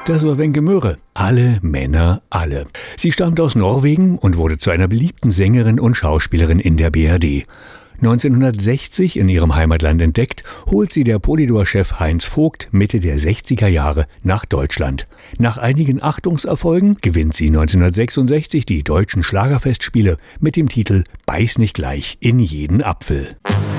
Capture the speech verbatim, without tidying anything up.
Das war Wenke Möhre. Alle Männer, alle. Sie stammt aus Norwegen und wurde zu einer beliebten Sängerin und Schauspielerin in der B R D. neunzehnhundertsechzig in ihrem Heimatland entdeckt, holt sie der Polydor-Chef Heinz Vogt Mitte der sechziger Jahre nach Deutschland. Nach einigen Achtungserfolgen gewinnt sie neunzehnhundertsechsundsechzig die deutschen Schlagerfestspiele mit dem Titel »Beiß nicht gleich in jeden Apfel«.